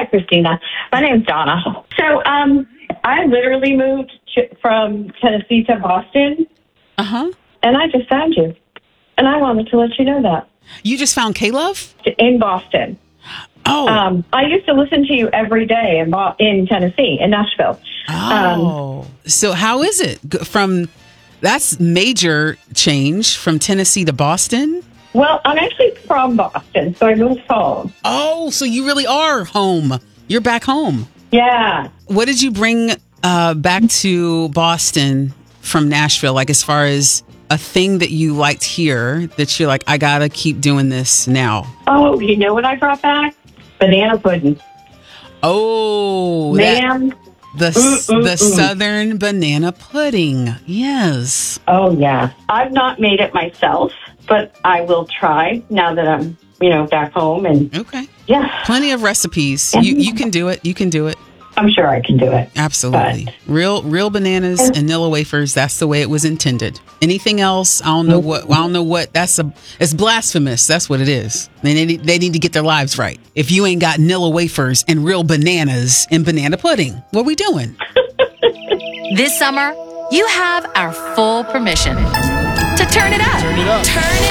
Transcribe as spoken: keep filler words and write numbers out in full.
Christina. My name's Donna. So, um, I literally moved to, from Tennessee to Boston. Uh-huh. And I just found you. And I wanted to let you know that. You just found K-Love? In Boston. Oh. Um, I used to listen to you every day in, Bo- in Tennessee, in Nashville. Oh. Um, so how is it? G- From, that's major change from Tennessee to Boston? Well, I'm actually from Boston, so I moved home. Oh, so you really are home. You're back home. Yeah. What did you bring uh, back to Boston from Nashville? Like as far as a thing that you liked here that you're like, I gotta keep doing this now. Oh, you know what I brought back? Banana pudding. Oh, ma'am. That, the mm, mm, the mm. Southern banana pudding. Yes. Oh, yeah. I've not made it myself, but I will try now that I'm, you know, back home. And okay. Yeah. Plenty of recipes. You you can do it. You can do it. I'm sure I can do it. Absolutely. But Real real bananas and Nilla wafers, that's the way it was intended. Anything else, I don't know what I don't know what that's a it's blasphemous. That's what it is. They need they need to get their lives right. If you ain't got Nilla wafers and real bananas and banana pudding, what we doing? This summer, you have our full permission to turn it up. Turn it up. Turn it